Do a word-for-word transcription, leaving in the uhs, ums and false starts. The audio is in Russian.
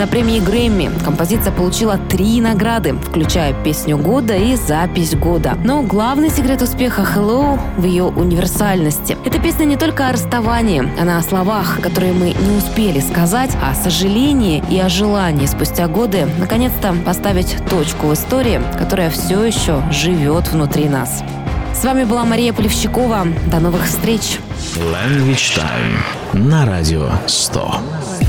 На премии Грэмми композиция получила три награды, включая песню года и запись года. Но главный секрет успеха Hello в ее универсальности. Эта песня не только о расставании, она о словах, которые мы не успели сказать, о сожалении и о желании спустя годы наконец-то поставить точку в истории, которая все еще живет внутри нас. С вами была Мария Полевщикова. До новых встреч. Language Time на радио сто.